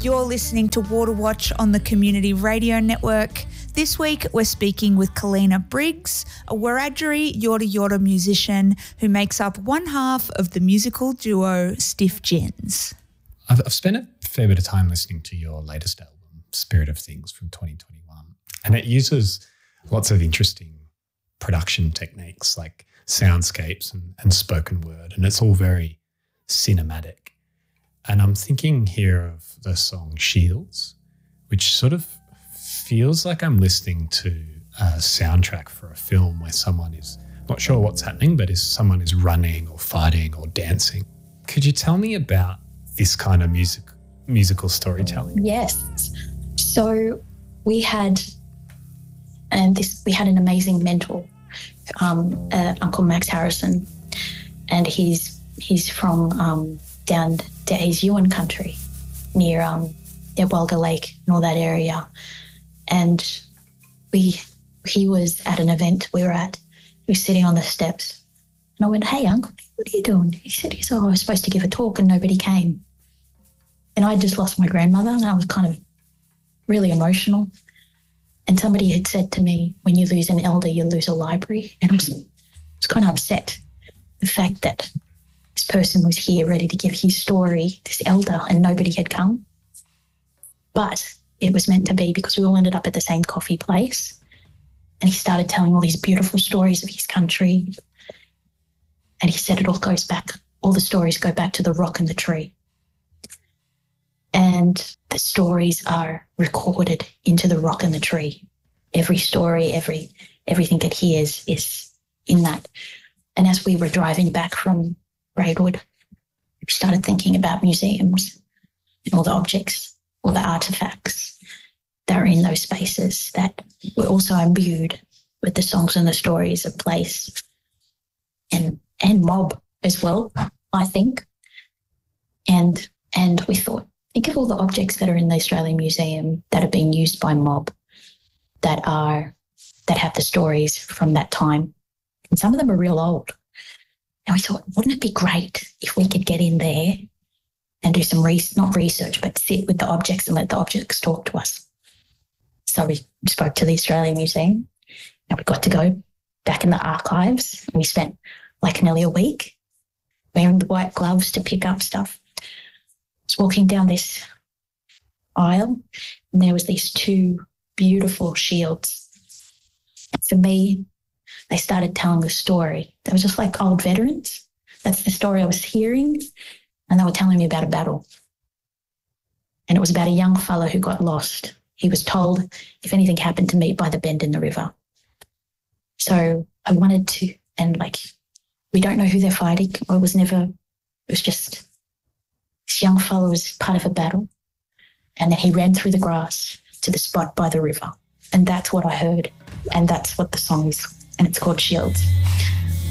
You're listening to Water Watch on the Community Radio Network. This week, we're speaking with Kalina Briggs, a Wiradjuri Yorta Yorta musician who makes up one half of the musical duo Stiff Gins. I've spent a fair bit of time listening to your latest album, Spirit of Things from 2021, and it uses lots of interesting production techniques like soundscapes and spoken word, and it's all very cinematic. And I'm thinking here of the song Shields, which sort of feels like I'm listening to a soundtrack for a film where someone is not sure what's happening, but someone is running or fighting or dancing. Could you tell me about this kind of musical storytelling? Yes. So we had an amazing mentor, Uncle Max Harrison, and he's from he's Yuin country near Walga Lake and all that area. And he was at an event we were at. He was sitting on the steps. And I went, "Hey, Uncle, what are you doing?" He said, "Oh, I was supposed to give a talk and nobody came." And I just lost my grandmother and I was kind of really emotional. And somebody had said to me, when you lose an elder, you lose a library. And I was kind of upset, the fact that this person was here ready to give his story, this elder, and nobody had come. But it was meant to be because we all ended up at the same coffee place. And he started telling all these beautiful stories of his country. And he said all the stories go back to the rock and the tree. And the stories are recorded into the rock and the tree. Every story, everything it hears is in that. And as we were driving back from Braidwood, we started thinking about museums and all the objects, all the artefacts that are in those spaces that were also imbued with the songs and the stories of place and mob as well, I think. And we thought, think of all the objects that are in the Australian Museum that are being used by mob that have the stories from that time. And some of them are real old. And we thought, wouldn't it be great if we could get in there and do some not research, but sit with the objects and let the objects talk to us. So we spoke to the Australian Museum and we got to go back in the archives. We spent like nearly a week wearing the white gloves to pick up stuff. I was walking down this aisle and there was these two beautiful shields. For me, they started telling the story. They were just like old veterans. That's the story I was hearing. And they were telling me about a battle. And it was about a young fellow who got lost. He was told if anything happened to meet by the bend in the river. So I wanted to, and we don't know who they're fighting. It was just this young fellow was part of a battle. And then he ran through the grass to the spot by the river. And that's what I heard. And that's what the song is. And it's called Shields.